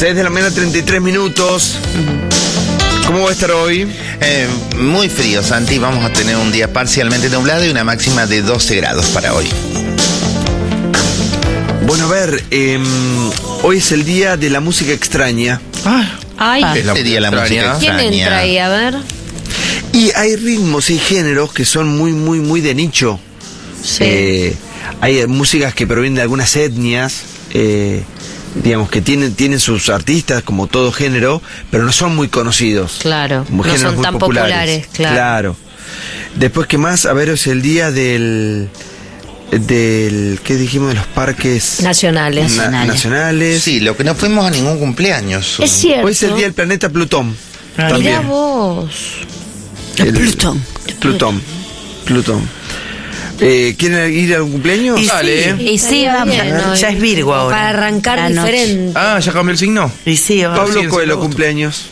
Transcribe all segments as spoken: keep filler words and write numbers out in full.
seis de la mañana, treinta y tres minutos. ¿Cómo va a estar hoy? Eh, muy frío, Santi. Vamos a tener un día parcialmente nublado y una máxima de doce grados para hoy. Bueno, a ver, eh, hoy es el día de la música extraña. Ah, Ay, Es la día de la música ¿quién extraña. entra ahí? A ver. Y hay ritmos y géneros que son muy, muy, muy de nicho. Sí. Eh, hay músicas que provienen de algunas etnias, eh, digamos que tienen, tienen sus artistas como todo género, pero no son muy conocidos. Claro, Como no géneros son muy tan populares, claro. Claro. Después, ¿qué más? A ver, es el día del... del ¿qué dijimos? De los parques Nacionales. na- Nacionales. nacionales. Sí, lo que no fuimos a ningún cumpleaños. Es cierto. Hoy es el día del planeta Plutón. Ah, Mirá También. vos. El- Plutón. Plutón. Plutón. Eh, ¿Quieren ir a un cumpleaños? Y Dale. sí, Y sí, vamos. bien, ya es Virgo ahora. Para arrancar La noche. diferente. Ah, ¿ya cambió el signo? Y sí, ahora Pablo sí, Coelho, sí. cumpleaños.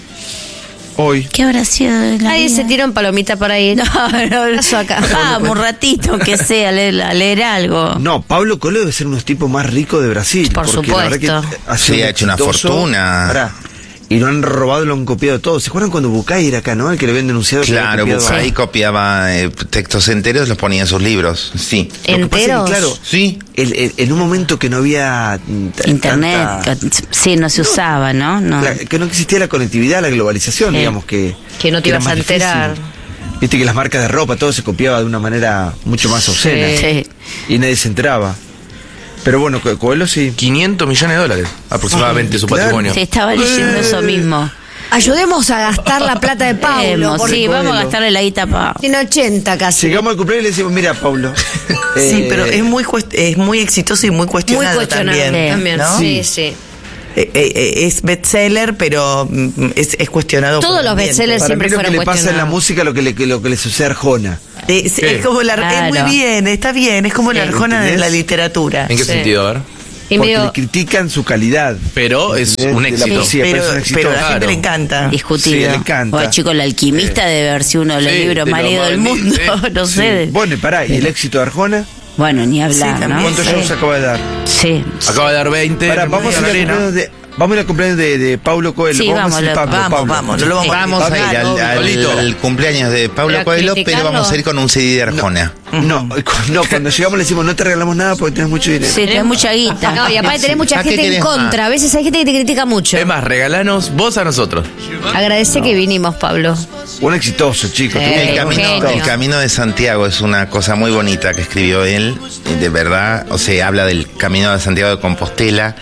Hoy. ¿qué habrá sido de la Nadie vida? se tiró en palomita para ir. No, no, Pasó acá. Vamos, un ratito, que sea, a leer, a leer algo. No, Pablo Coelho debe ser uno de los tipos más ricos de Brasil. Por porque la verdad supuesto. que ha Sí, sido ha hecho una exitoso. fortuna. Pará. Y lo han robado y lo han copiado todo. ¿Se acuerdan cuando Bucay era acá, no? El que le habían denunciado. que Claro, había copiado a- ahí copiaba eh, textos enteros, los ponía en sus libros. Sí. Lo que pasa es que, ¿Enteros? claro, Sí. el- el- en un momento que no había mm, t- Internet, tanta- que- sí, no se usaba, ¿no? no. la- que no existía la conectividad, la globalización, Sí. digamos que Que no te era ibas más a enterar. difícil. Viste que las marcas de ropa todo se copiaba de una manera mucho más obscena Sí. y nadie se enteraba. Pero bueno, Co- Coelho sí. quinientos millones de dólares aproximadamente su claro. patrimonio. Sí, estaba leyendo eso mismo. Ayudemos a gastar la plata de Pablo. Hemos, porque sí, vamos a Coelho. gastarle la guita para... tiene ochenta casi. Llegamos al cumpleaños y le decimos, mira, Pablo. Sí, eh, pero es muy cuest- es muy exitoso y muy Muy cuestionado, cuestionable también. también. ¿no? Sí, sí. Eh, eh, eh, es bestseller, pero mm, es, es cuestionado. Todos por el los ambiente. bestsellers Para mí siempre lo que fueron le pasa en la cuestionados. música lo que le, que lo que le sucede a Arjona. Es, ¿Qué? es como la, Claro. es muy bien, está bien, es como la Sí. Arjona de ¿Entendés? la literatura. ¿En qué Sí. sentido? A ver. Y Porque medio- le critican su calidad. Pero es De- un de la éxito. poesía, pero pero, es un éxito. pero a la gente Claro. le encanta. discutido. Sí, le encanta. Oye, chicos, El Alquimista debe haber sido uno de los Sí, libros de más lo leídos del más mundo. vendido, No Sí. sé. Bueno, y pará, ¿y el éxito de Arjona? Bueno, ni hablar, Sí, ¿no? también. ¿Cuántos Sí. shows acaba de dar? Sí. Acaba de dar veinte. Pará, vamos a ir al Arena. cumpleaños de, vamos a ir al cumpleaños de, de Paulo Coelho. Sí, vamos, a decir vamos, Pablo, vamos, Pablo. vamos, no lo vamos a Vamos a ir al, al- Pablito. al cumpleaños de Pablo Pero Coelho, pero criticarlo. vamos a ir con un C D de Arjona. No, no, cuando llegamos le decimos, no te regalamos nada porque tenés mucho dinero. Sí, tenés mucha guita. No, y aparte tenés mucha ¿A qué gente en querés contra. más? A veces hay gente que te critica mucho. Es más, regalanos vos a nosotros. Agradece que vinimos, Pablo. Un exitoso, chicos. Sí. tuvo un El Eh, camino, genio. el camino de Santiago es una cosa muy bonita que escribió él, y de verdad, o sea, habla del camino de Santiago de Compostela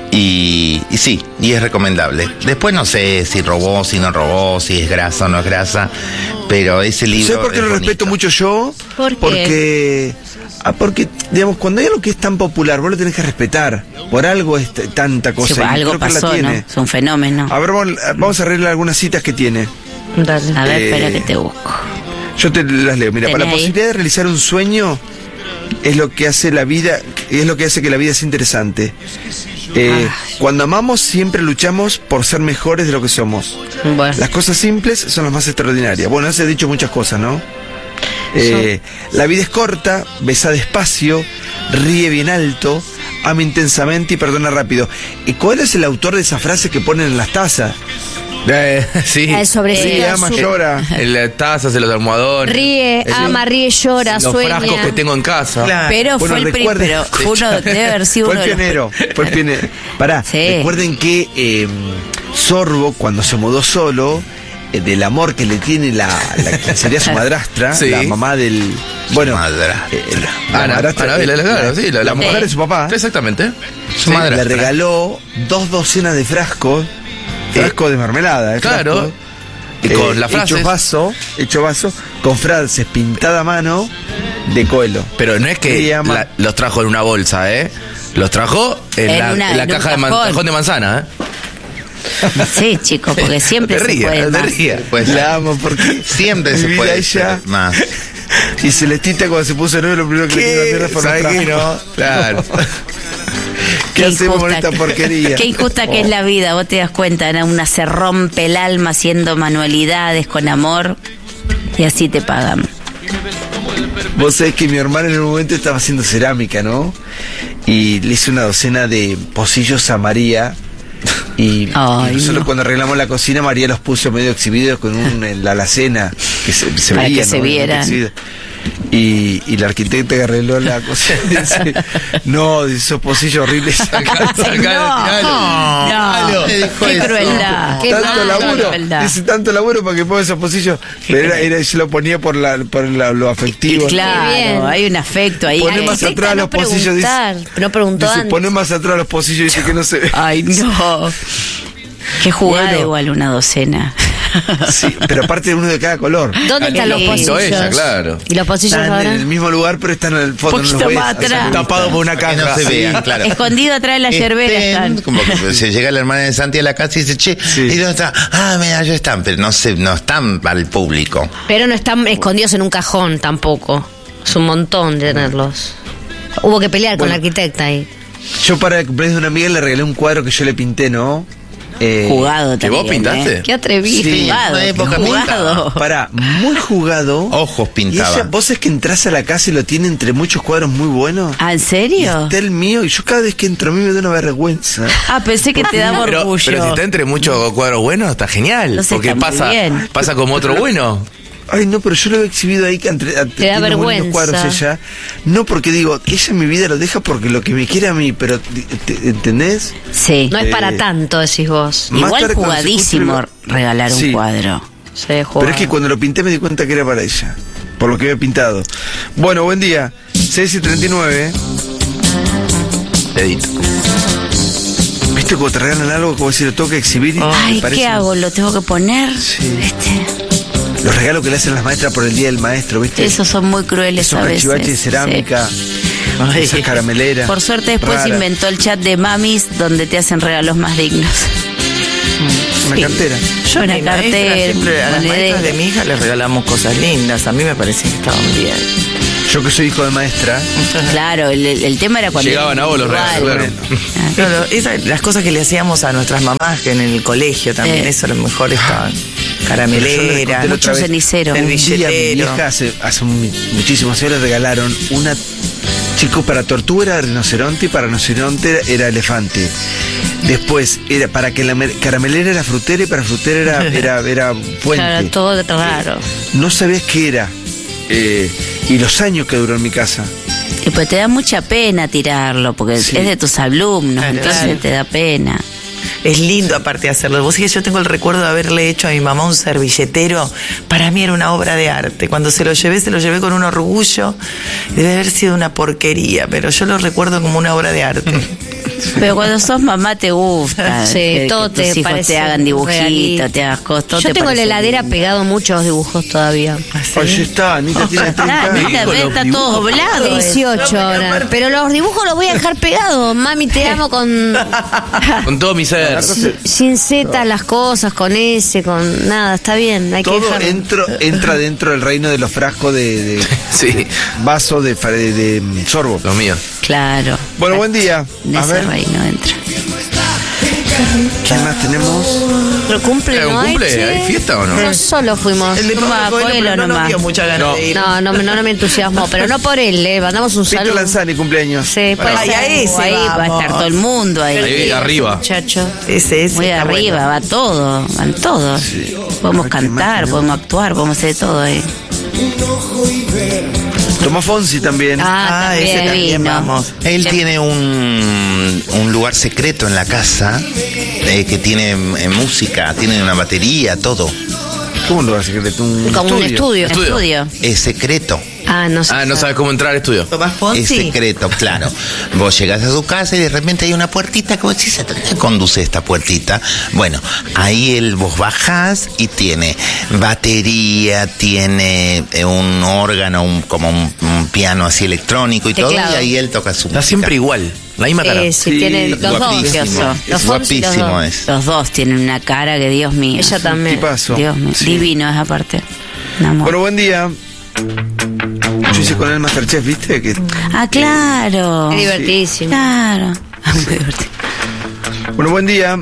y, y sí, y es recomendable. Después no sé si robó, si no robó, si es grasa o no es grasa, pero ese libro ¿Sabes por qué es lo respeto bonito. mucho yo? ¿Por qué? Porque, ah, porque, digamos, cuando hay algo que es tan popular, vos lo tenés que respetar. Por algo es t- tanta cosa. Sí, y algo creo que la pasó, ¿no? tiene. Es un fenómeno. A ver, vamos, vamos a arreglar algunas citas que tiene. Dale. A ver, eh, espera que te busco. Yo te las leo. Mira, para la ¿Tenés ahí? posibilidad de realizar un sueño es lo que hace la vida, es lo que hace que la vida sea interesante. Eh, cuando amamos siempre luchamos por ser mejores de lo que somos. Bueno. Las cosas simples son las más extraordinarias. Bueno, se ha dicho muchas cosas, ¿no? Eh, la vida es corta, besa despacio, ríe bien alto, ama intensamente y perdona rápido. ¿Y cuál es el autor de esa frase que ponen en las tazas? Eh, sí. Eh, sobre Sí, sí, ama, su- llora. En las tazas, en los almohadones. Ríe, El- ama, ríe, llora, Los sueña. frascos que tengo en casa. Claro. Pero Bueno, fue el recuerden- primero. Fue uno, debe haber sido Fue uno el de los- pionero, fue el pionero. Pará, Sí. recuerden que eh, Sorbo, cuando se mudó solo, eh, del amor que le tiene la, la que sería su madrastra, Sí. la mamá del. Bueno, madrastra. eh, la Ana, madrastra, Anabela, eh, claro, sí, la- la la mujer mujer. de su papá, Exactamente. Su sí, madrastra. le regaló dos docenas de frascos, frascos de mermelada, eh, Claro. frascos, Y eh, con las frases. hechos vaso, hecho vaso, con frases pintada a mano de Coelho. Pero no es que Sí, ama. la- los trajo en una bolsa, ¿eh? Los trajo en, En la, una- en la en un caja de man- cajón. cajón de manzana, ¿eh? Sí, chicos, porque siempre No te se rías, puede no te más. rías. Pues, La amo porque siempre se mi vida puede ella- ser más. Y Celestita cuando se puso nueve lo primero que le dio la tierra fue ¿Sabes nuestra- qué? No, claro. ¿Qué hacemos con esta porquería? Qué injusta que es la vida, vos te das cuenta, ¿no? Una se rompe el alma haciendo manualidades con amor y así te pagan. Vos sabés que mi hermana en un momento estaba haciendo cerámica, ¿no? Y le hice una docena de pocillos a María Y Ay, nosotros no. cuando arreglamos la cocina, María los puso medio exhibidos con un, en la alacena, que se, se Para que veía, se ¿no? vieran. Exhibido. Y, y la arquitecta que arregló la cocina dice, no, dice, esos pocillos horribles. Sacalo, No, no, Le dijo qué eso. crueldad. Qué tanto mala laburo, crueldad. dice tanto laburo para que ponga esos pocillos. Pero era, era, yo lo ponía por la, por la- lo afectivo. Qué bien. Claro, hay un afecto ahí. Poné Ay, más sí. atrás los pocillos, dice. preguntar, no preguntó Dice, antes. poné más atrás los pocillos, dice que no se ve. Ay, no. Qué jugada Bueno. igual una docena. Sí, pero aparte uno de cada color. ¿Dónde están los lindo pocillos? ella, claro. ¿Y los pocillos Están ahora? en el mismo lugar, pero están en el fondo. Poquito no los ves, más así atrás. que- Tapado por una Para que caja. no se Sí. vean, claro. Escondido atrás de la yerbera Estén, están. como que se llega la hermana de Santi a la casa y dice, che, Sí. ¿y dónde está? Ah, mira, ya están, pero no se, no están para el público. Pero no están escondidos en un cajón tampoco. Es un montón de tenerlos. Hubo que pelear con Bueno. la arquitecta ahí. Yo para el cumpleaños de una amiga le regalé un cuadro que yo le pinté, ¿no? Eh, Jugado ¿Que también. vos pintaste? ¿eh? Qué atrevido. Sí, jugado. una época jugado. Para, muy jugado. Ojos Y pintaba. ella, vos es que entras a la casa y lo tiene entre muchos cuadros muy buenos. ¿Ah, en Y serio? está el mío, y yo cada vez que entro a mí me da una vergüenza. Ah, pensé que te daba Pero, orgullo. pero si está entre muchos cuadros buenos, está genial. No sé, porque está muy pasa, bien. pasa como otro bueno. Ay, no, pero yo lo he exhibido ahí. que entre- a- tiene muy lindos vergüenza. cuadros ella. No porque digo, ella en mi vida lo deja porque lo que me quiere a mí, pero te- te- ¿entendés? Sí. No es para Eh, tanto, decís vos. Más Igual tarde, cuando se jugadísimo cumple regalar un Sí. cuadro. Sí, Pero es que cuando lo pinté me di cuenta que era para ella. Por lo que había pintado. Bueno, buen día. seis y treinta y nueve. Edith. ¿Viste cuando te regalan algo como si lo tengo que exhibir? y te Ay, parece- ¿qué hago? ¿Lo tengo que poner? Sí. ¿Viste? Los regalos que le hacen las maestras por el día del maestro, ¿viste? Esos son muy crueles Esos a veces. cachivaches de cerámica, Ay. esas carameleras. Por suerte después raras. inventó el chat de mamis donde te hacen regalos más dignos. Una Sí. cartera. Yo a Una mi maestra, cartera, siempre a las monedero. maestras de mi hija les regalamos cosas lindas. A mí me parecía que estaban bien. Yo que soy hijo de maestra, Claro, el, el- el tema era cuando... Llegaban a vos los regalos, Igual. claro. No, no, esa- las cosas que le hacíamos a nuestras mamás, que en el colegio también, Eh. eso a lo mejor estaban. Pero yo le Carameleras, conté la otra Mucho vez. cenicero. el un día a mi billetero. vieja hace, hace un- muchísimos años le regalaron una. Chicos, para tortuga era rinoceronte y para rinoceronte era elefante. Después, era para que la mer- caramelera era frutera y para frutera era, era, era puente. Claro, todo raro. No sabías qué era. Eh, y los años que duró en mi casa. Y pues te da mucha pena tirarlo, porque Sí. es de tus alumnos, Claro. entonces Claro. te da pena. Es lindo aparte de hacerlo. Vos sabés que yo tengo el recuerdo de haberle hecho a mi mamá un servilletero. Para mí era una obra de arte. Cuando se lo llevé, se lo llevé con un orgullo. Debe haber sido una porquería, pero yo lo recuerdo como una obra de arte. Pero cuando sos mamá te gusta. Sí, que, todo que tus te hijos parece te hagan dibujitos, realista. te hagas cosas. todo Yo te tengo en la parece heladera lindo. pegado muchos dibujos todavía. Oye, está, Anita tiene treinta Ah, años. mira, ve, está todo doblado. dieciocho ahora. Pero los dibujos los voy a dejar pegados. Mami, te amo con. Con todo mi ser. Sin Z las cosas, con S, con nada. Está bien, hay que Todo dejarlo. entro, entra dentro del reino de los frascos de, de Sí, vaso de, fa- de, de, mm, sorbo. los míos. Claro. Bueno, buen día. En A ese ver, reino entra. ¿quién más tenemos? ¿Pero cumple, ¿Era un no hay, cumple? che? ¿Hay fiesta o no? No, solo fuimos. El de Toma, Pablo Coelho, Coelho pero no nos nomás. dio muchas ganas No. de ir. No, no, me- no, no me entusiasmó, pero no por él, le mandamos un Víctor saludo. Lanzani, cumpleaños. Sí, puede Ay, ser. a ese Ahí va a vamos. estar todo el mundo ahí. Ahí arriba. Muchacho. Ese, ese Muy está arriba, bueno. va todo, van todos. Podemos Ay, qué cantar, imagen, ¿no? podemos actuar, podemos hacer de todo ahí. Tomás Fonsi también. Ah, Ah, ese también. también vino. vamos. Él tiene un, un lugar secreto en la casa eh, que tiene eh, música, tiene una batería, todo. ¿Cómo lo hace? Un Como un estudio. Estudio. Estudio. Es secreto. Ah, no sé. Ah, no sabes cómo entrar al estudio. Tomás Es Fonsi. secreto, claro. Vos llegás a tu casa y de repente hay una puertita que vos decís, ¿a dónde conduce esta puertita? Bueno, ahí él, vos bajás y tiene batería, tiene eh, un órgano, un, como un, un piano así electrónico y todo, Teclado. y ahí él toca su Está música. siempre igual. La misma cara. Eh, sí, Sí, tiene los dos. guapísimo. Precioso. Es Los Fonsi, los guapísimo dos. es. Los dos tienen una cara que Dios mío. Ella también. Tipazo. Dios mío. Sí. Divino es aparte. Un amor. Bueno, buen día. Yo hice con él Masterchef, ¿viste? Que, Ah, claro. Es divertidísimo. Claro. Muy divertido. bueno, buen día.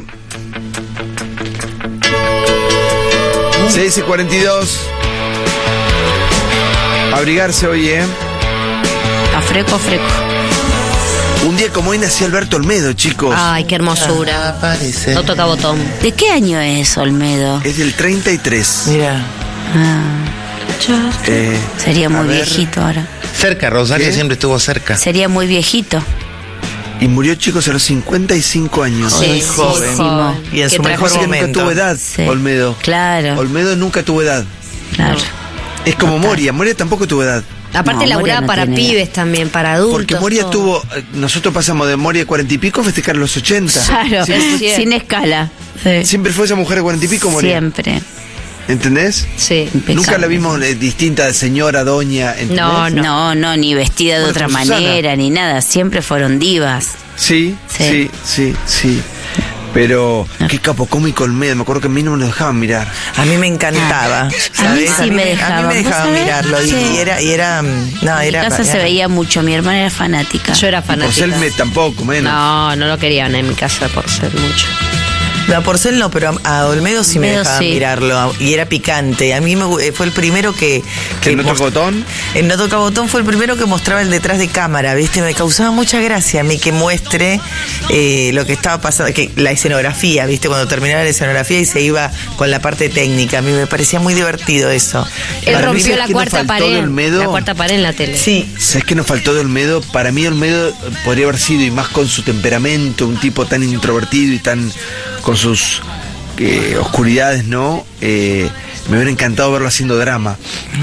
seis y cuarenta y dos. Abrigarse hoy, ¿eh? A freco, a freco. Un día como hoy nació Alberto Olmedo, chicos. Ay, qué hermosura. Aparece. No toca botón. ¿De qué año es Olmedo? Es del treinta y tres. Mira. Ah, Eh, sería a muy ver. viejito ahora. Cerca, Rosario ¿Qué? siempre estuvo cerca. Sería muy viejito. Y murió, chicos, a los cincuenta y cinco años. Sí, Muy sí, joven. sí. Y en Qué su tragedia. mejor Pasa que nunca momento. tuvo edad, Sí. Olmedo. Claro, Olmedo nunca tuvo edad. claro. Es como Moria. Moria tampoco tuvo edad. Aparte No, laburaba Moria no para tiene pibes también, para adultos. Porque Moria todo. tuvo. eh, Nosotros pasamos de Moria cuarenta y pico a festejar los ochenta. Claro, Sí, sí. sin escala. Sí. Siempre fue esa mujer de cuarenta y pico, Moria. Siempre. ¿Entendés? Sí. Nunca la Impecable. vimos eh, distinta de señora, doña. ¿entendés? No, no. No, no, ni vestida de Bueno, otra como Susana. manera, ni nada. Siempre fueron divas. Sí, Sí. sí, sí, sí. Pero qué capo cómico Olmedo. Me acuerdo que a mí no me lo dejaban mirar. A mí me encantaba. A mí ¿sabes? sí me A dejaban. mí me ¿Vos dejaban sabés? mirarlo. Y, Sí. y era, y era. mm, No, En mi era. casa se era- veía mucho. Mi hermana era fanática. Yo era Y Porcel fanática. me tampoco, menos. No, no lo querían en mi casa por ser mucho. No, a Porcel no, pero a, a Olmedo sí me Olmedo dejaban sí. mirarlo. Y era picante. A mí me, gu- fue el primero que. ¿Que no mos- toca botón? En No Toca Botón fue el primero que mostraba el detrás de cámara, ¿viste? Me causaba mucha gracia a mí que muestre eh, lo que estaba pasando, que la escenografía, ¿viste? Cuando terminaba la escenografía y se iba con la parte técnica. A mí me parecía muy divertido eso. Él Para mí, rompió ¿sabes la qué nos cuarta faltó pared. de Olmedo? La cuarta pared en la tele. Sí. ¿Sabes qué nos faltó de Olmedo? Para mí Olmedo eh, podría haber sido, y más con su temperamento, un tipo tan introvertido y tan con sus eh, oscuridades, ¿no? Eh, me hubiera encantado verlo haciendo drama.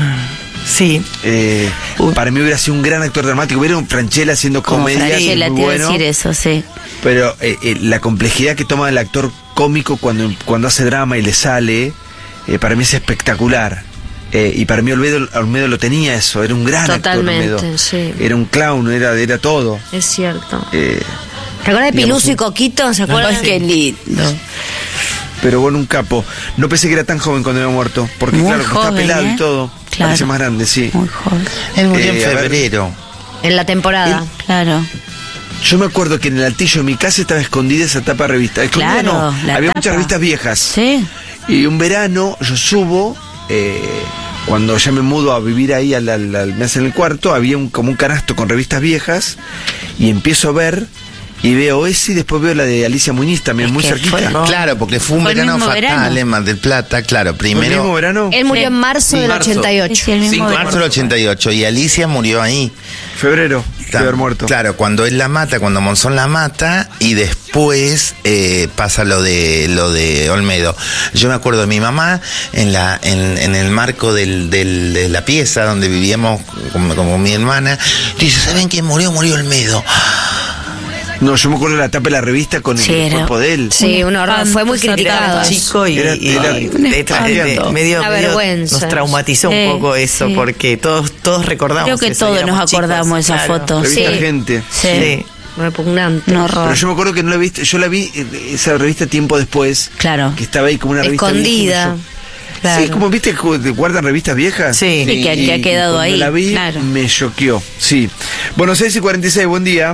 Sí. Eh, para mí hubiera sido un gran actor dramático. Hubiera un Franchella haciendo Como comedia Franchella, muy te iba a bueno. decir eso, sí. Pero eh, eh, la complejidad que toma el actor cómico cuando, cuando hace drama y le sale, eh, para mí es espectacular. Eh, y para mí Olmedo, Olmedo lo tenía eso, era un gran Totalmente, actor Olmedo. sí. Era un clown, era, era todo. Es cierto. Eh, ¿Te acuerdas de digamos, Piluso y Coquito? ¿Se acuerdan? Ay, qué lindo. pero bueno, un capo. No pensé que era tan joven cuando había muerto, porque Muy claro, que está joven, pelado ¿eh? y todo. Claro. Parece más grande, sí. Muy joven. Él murió Eh, en a ver. febrero. En la temporada. Claro. Yo me acuerdo que en el altillo de mi casa estaba escondida esa tapa de revista. Escondida Claro, no, la había tapa. muchas revistas viejas. Sí. Y un verano yo subo, eh, cuando ya me mudo a vivir ahí, al, al, al- me hacen el cuarto, había un, como un canasto con revistas viejas y empiezo a ver y veo ese y después veo la de Alicia Muñiz también, Es muy que cerquita. fue- Claro, porque fue un Fue el verano mismo fatal verano. en Mar del Plata, claro. ¿Fue el mismo Primero, verano? Él murió Sí. en marzo Sí, del marzo. ochenta y ocho. Sí, el mismo Cinco verano. marzo del ochenta y ocho, y Alicia murió ahí. Febrero, de haber muerto. Claro, cuando él la mata, cuando Monzón la mata, y después eh, pasa lo de lo de Olmedo. Yo me acuerdo de mi mamá en la en, en el marco del, del- de la pieza donde vivíamos como, como mi hermana, dice, ¿saben quién murió? Murió Olmedo. No, yo me acuerdo de la tapa de la revista con Sí, el era- cuerpo de él. Sí, un horror. Fue muy Tantos criticado. ataques. Chico y, Era- y- era- y- un de- de- espanto. medio, Una medio vergüenza. nos traumatizó Sí, un poco eso, sí. porque todos todos recordamos Creo que eso, todos éramos nos chicos, acordamos de esa claro. foto. Revista Sí. Gente. Sí. Sí. Repugnante. Un horror. Pero yo me acuerdo que no la viste, yo la vi, eh, esa revista tiempo después. Claro. Que estaba ahí como una revista Escondida. vieja y yo- Claro. Sí, es como viste que guardan revistas viejas. Sí. Sí, que- que ha quedado cuando ahí, la vi, claro. me choqueó. Sí. Bueno, seis y cuarenta y seis, buen día.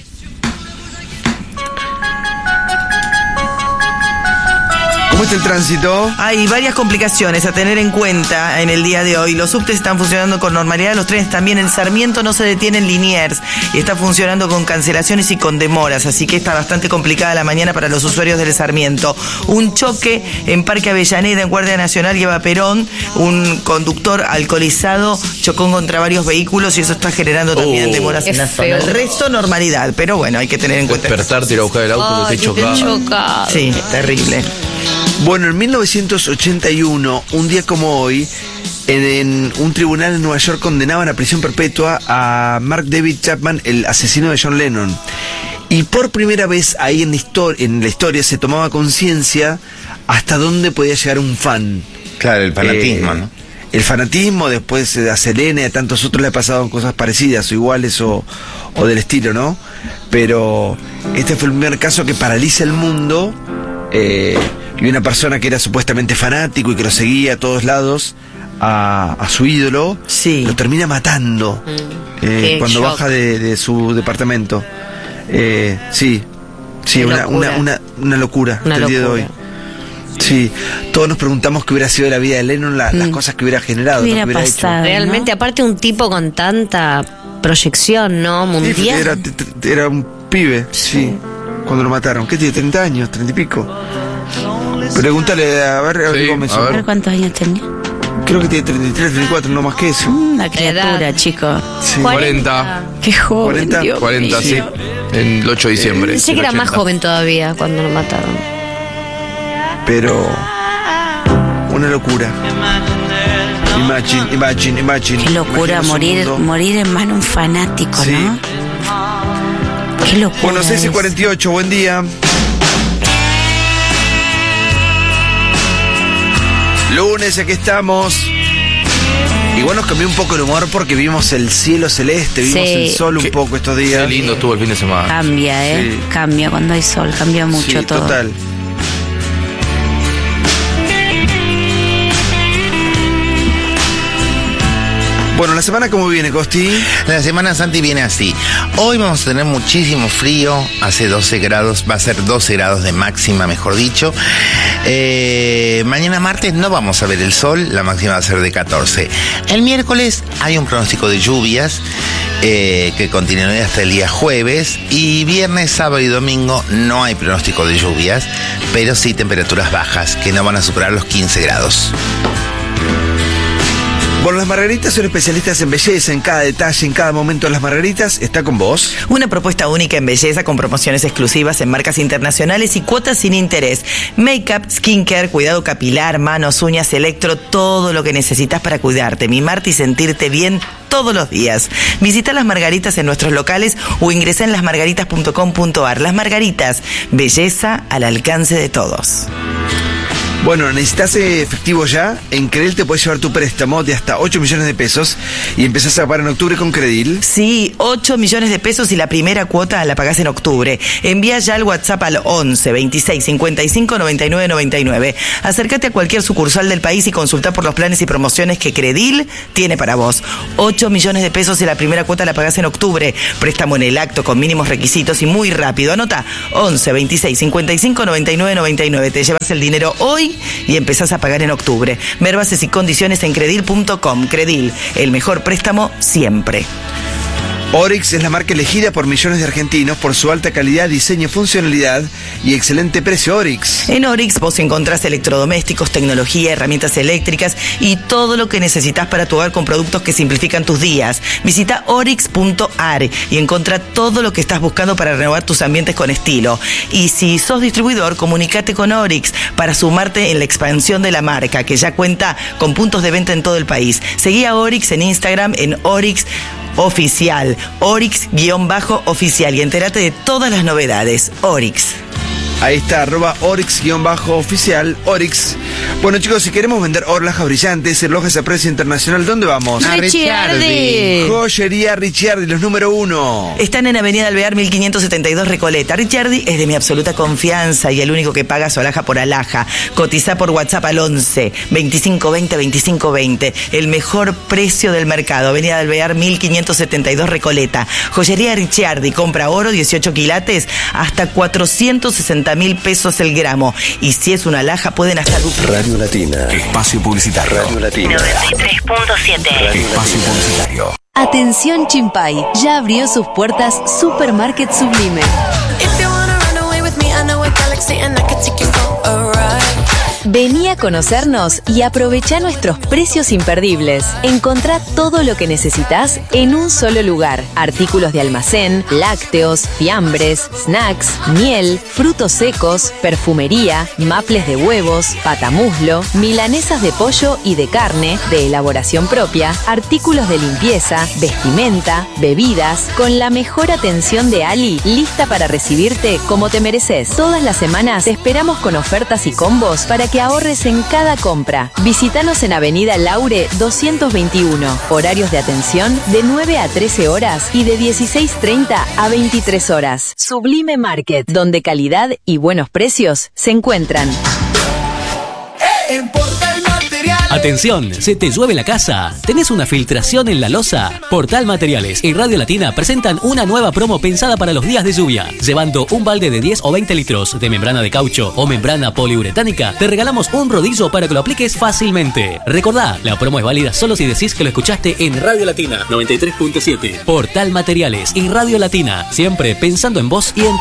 ¿Cómo está el tránsito? Hay varias complicaciones a tener en cuenta en el día de hoy. Los subtes están funcionando con normalidad, los trenes también. En Sarmiento no se detienen Liniers y está funcionando con cancelaciones y con demoras, así que está bastante complicada la mañana para los usuarios del Sarmiento. Un choque en Parque Avellaneda, en Guardia Nacional y Eva Perón. Un conductor alcoholizado chocó contra varios vehículos y eso está generando también Oh. demoras Qué en la feo. zona. El resto normalidad, pero bueno, hay que tener en cuenta. Despertarte, ir a buscar el auto, Ay, que te qué chocaba. chocado. Sí, terrible. Bueno, en mil novecientos ochenta y uno, un día como hoy, en, en un tribunal en Nueva York condenaban a prisión perpetua a Mark David Chapman, el asesino de John Lennon. Y por primera vez ahí en la, histor- en la historia se tomaba conciencia hasta dónde podía llegar un fan. Claro, el fanatismo, Eh, ¿no? El fanatismo, después eh, a Selena y a tantos otros le ha pasado cosas parecidas o iguales o, o del estilo, ¿no? Pero este fue el primer caso que paraliza el mundo eh, y una persona que era supuestamente fanático y que lo seguía a todos lados a, a su ídolo, Sí. lo termina matando eh, Qué cuando shock. baja de, de su departamento. Eh, sí, sí, Qué una, locura. una, una, una locura Una hasta el día de locura. hoy. Sí, todos nos preguntamos qué hubiera sido la vida de Lennon, la- las Mm. cosas que hubiera generado, ¿Qué lo que hubiera hubiera pasado? hecho. Realmente, ¿no? aparte un tipo con tanta proyección, ¿no? Sí, Mundial. era, era un pibe, sí. Cuando lo mataron. ¿Qué tiene? ¿treinta años? ¿treinta y pico? Pregúntale, a ver, a ver Sí, cómo me a suena. A ver cuántos años tenía. Creo que tiene treinta y tres, treinta y cuatro, no más que eso. Una criatura, edad. chico. Sí. cuarenta. Qué joven. cuarenta, Dios cuarenta, sí. mío. En el ocho de diciembre. Pensé que del era más ochenta. joven todavía cuando lo mataron. Pero una locura. Imagine, imagine, imagine. Qué locura Imagina su morir, mundo. morir en mano de un fanático, Sí. ¿no? Qué locura. Bueno, seis y es. cuarenta y ocho, buen día. Lunes, aquí estamos. Igual nos cambió un poco el humor porque vimos el cielo celeste, vimos Sí. el sol un Qué- poco estos Qué días. lindo estuvo el fin de semana. Cambia, ¿eh? Sí. Cambia cuando hay sol, cambia mucho Sí, todo. total. Bueno, la semana cómo viene, Costi. La Semana Santa viene así. Hoy vamos a tener muchísimo frío, hace doce grados, va a ser doce grados de máxima, mejor dicho. Eh, mañana martes no vamos a ver el sol, la máxima va a ser de catorce. El miércoles hay un pronóstico de lluvias eh, que continúa hasta el día jueves. Y viernes, sábado y domingo no hay pronóstico de lluvias, pero sí temperaturas bajas que no van a superar los quince grados. Bueno, las Margaritas son especialistas en belleza, en cada detalle, en cada momento de las Margaritas. Está con vos. Una propuesta única en belleza con promociones exclusivas en marcas internacionales y cuotas sin interés. Make-up, skincare, cuidado capilar, manos, uñas, electro, todo lo que necesitas para cuidarte, mimarte y sentirte bien todos los días. Visita Las Margaritas en nuestros locales o ingresa en las margaritas punto com punto ar. Las Margaritas, belleza al alcance de todos. Bueno, necesitas efectivo ya. En Credil te puedes llevar tu préstamo de hasta ocho millones de pesos y empezás a pagar en octubre con Credil. Sí, ocho millones de pesos y la primera cuota la pagás en octubre. Envía ya el WhatsApp al once, veintiséis, cincuenta y cinco, noventa y nueve, noventa y nueve. Acércate a cualquier sucursal del país y consulta por los planes y promociones que Credil tiene para vos. ocho millones de pesos y la primera cuota la pagás en octubre. Préstamo en el acto con mínimos requisitos y muy rápido. Anota once, veintiséis, cincuenta y cinco, noventa y nueve, noventa y nueve. Te llevas el dinero hoy y empezás a pagar en octubre. Ver bases y condiciones en credil punto com. Credil, el mejor préstamo siempre. Orix es la marca elegida por millones de argentinos por su alta calidad, diseño, funcionalidad y excelente precio. Orix. En Orix vos encontrás electrodomésticos, tecnología, herramientas eléctricas y todo lo que necesitas para tu hogar con productos que simplifican tus días. Visita orix punto ar y encontrá todo lo que estás buscando para renovar tus ambientes con estilo. Y si sos distribuidor, comunicate con Orix para sumarte en la expansión de la marca, que ya cuenta con puntos de venta en todo el país. Seguí a Orix en Instagram en Orix Oficial, Orix-oficial y entérate de todas las novedades. Orix. Ahí está, arroba Orix-oficial, Orix. Bueno, chicos, si queremos vender horlajas brillantes, relojes a precio internacional, ¿dónde vamos? A Ricciardi. Joyería Ricciardi, los número uno. Están en Avenida Alvear mil quinientos setenta y dos Recoleta. Ricciardi es de mi absoluta confianza y el único que paga su alhaja por alhaja. Cotiza por WhatsApp al once, veinticinco veinte, veinticinco veinte. El mejor precio del mercado. Avenida Alvear mil quinientos setenta y dos Recoleta. Joyería Ricciardi. Compra oro dieciocho quilates hasta cuatrocientos sesenta mil pesos el gramo. Y si es una alhaja pueden hasta... Radio Latina. Espacio publicitario. Radio Latina. noventa y tres punto siete. Espacio publicitario. Atención Chimpay, ya abrió sus puertas Supermarket Sublime. Vení a conocernos y aprovecha nuestros precios imperdibles. Encontrá todo lo que necesitas en un solo lugar. Artículos de almacén, lácteos, fiambres, snacks, miel, frutos secos, perfumería, maples de huevos, patamuslo, milanesas de pollo y de carne, de elaboración propia, artículos de limpieza, vestimenta, bebidas, con la mejor atención de Ali, lista para recibirte como te mereces. Todas las semanas te esperamos con ofertas y combos para que ahorres en cada compra. Visítanos en Avenida Laure doscientos veintiuno. Horarios de atención de nueve a trece horas y de dieciséis treinta a veintitrés horas. Sublime Market, donde calidad y buenos precios se encuentran. En Portal Material Atención, ¿se te llueve la casa? ¿Tenés una filtración en la losa? Portal Materiales y Radio Latina presentan una nueva promo pensada para los días de lluvia. Llevando un balde de diez o veinte litros de membrana de caucho o membrana poliuretánica, te regalamos un rodillo para que lo apliques fácilmente. Recordá, la promo es válida solo si decís que lo escuchaste en Radio Latina noventa y tres punto siete. Portal Materiales y Radio Latina, siempre pensando en vos y en tu